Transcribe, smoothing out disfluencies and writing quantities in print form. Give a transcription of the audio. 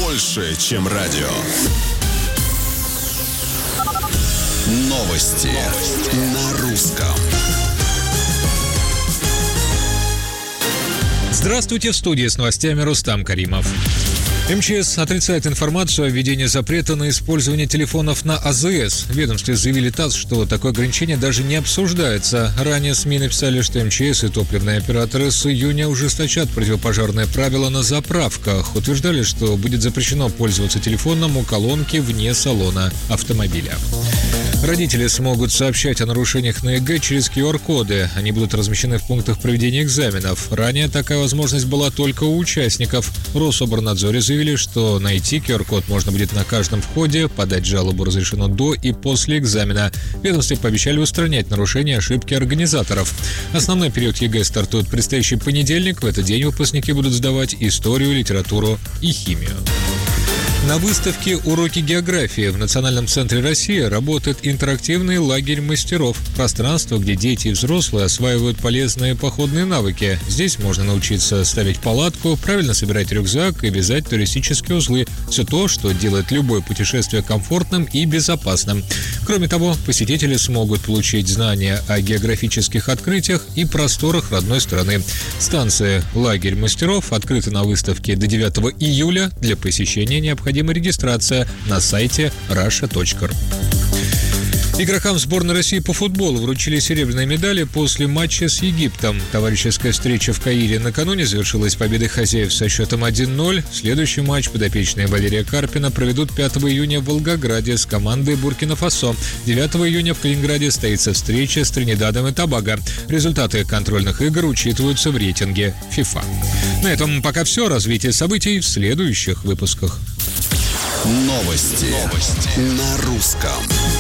больше, чем радио. Новости на русском. Здравствуйте, в студии с новостями Рустам Каримов. МЧС отрицает информацию о введении запрета на использование телефонов на АЗС. В ведомстве заявили ТАСС, что такое ограничение даже не обсуждается. Ранее СМИ написали, что МЧС и топливные операторы с июня ужесточат противопожарные правила на заправках. Утверждали, что будет запрещено пользоваться телефоном у колонки вне салона автомобиля. Родители смогут сообщать о нарушениях на ЕГЭ через QR-коды. Они будут размещены в пунктах проведения экзаменов. Ранее такая возможность была только у участников. В Рособорнадзоре заявили, что найти QR-код можно будет на каждом входе, подать жалобу разрешено до и после экзамена. В ведомстве пообещали устранять нарушения и ошибки организаторов. Основной период ЕГЭ стартует в предстоящий понедельник. В этот день выпускники будут сдавать историю, литературу и химию. На выставке «Уроки географии» в Национальном центре России работает интерактивный лагерь мастеров. Пространство, где дети и взрослые осваивают полезные походные навыки. Здесь можно научиться ставить палатку, правильно собирать рюкзак и вязать туристические узлы. Все то, что делает любое путешествие комфортным и безопасным. Кроме того, посетители смогут получить знания о географических открытиях и просторах родной страны. Станция «Лагерь мастеров» открыта на выставке до 9 июля. Для посещения необходима регистрация на сайте russia.ru. Игрокам сборной России по футболу вручили серебряные медали после матча с Египтом. Товарищеская встреча в Каире накануне завершилась победой хозяев со счетом 1-0. Следующий матч подопечные Валерия Карпина проведут 5 июня в Волгограде с командой Буркина-Фасо. 9 июня в Калининграде состоится встреча с Тринидадом и Тобаго. Результаты контрольных игр учитываются в рейтинге FIFA. На этом пока все. Развитие событий в следующих выпусках. Новости на русском.